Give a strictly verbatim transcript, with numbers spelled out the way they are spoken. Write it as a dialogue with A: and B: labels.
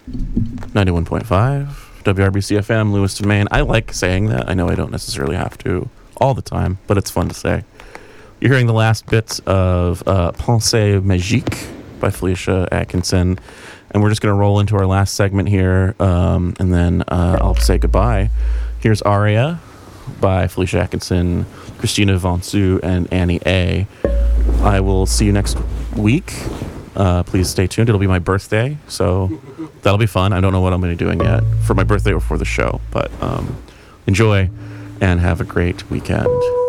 A: ninety-one point five W R B C F M, Lewiston, Maine. I like saying that. I know I don't necessarily have to all the time, but it's fun to say. You're hearing the last bits of uh, Pensée Magique by Felicia Atkinson, and we're just going to roll into our last segment here, um, and then uh, I'll say goodbye. Here's Aria by Felicia Atkinson, Christina Vonsu, and Annie A. I will see you next week. Uh, please stay tuned. It'll be my birthday, so that'll be fun. I don't know what I'm going to be doing yet for my birthday or for the show, but um, enjoy and have a great weekend.